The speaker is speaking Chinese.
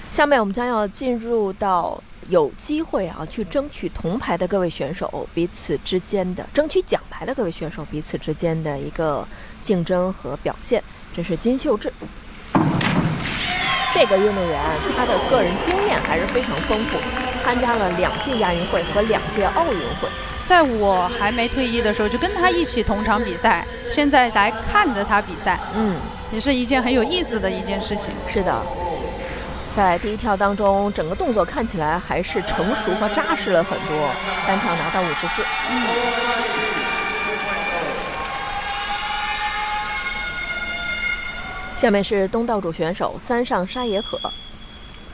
下面我们将要进入到有机会去争取铜牌的各位选手彼此之间的争取奖牌的各位选手彼此之间的一个竞争和表现。这是金秀智，这个运动员他的个人经验还是非常丰富，参加了2届亚运会和2届奥运会。 在我还没退役的时候，就跟他一起同场比赛，现在来看着他比赛，也是一件很有意思的一件事情。 是的，在第一跳当中，整个动作看起来还是成熟和扎实了很多，单跳拿到54。下面是东道主选手三上沙野可。